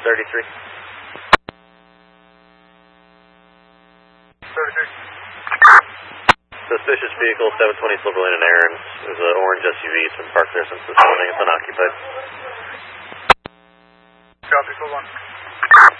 33. 33. Suspicious vehicle, 720 Silver Lane and Aaron. There's an orange SUV. It's been parked there since this morning. It's unoccupied. Copy, full 1.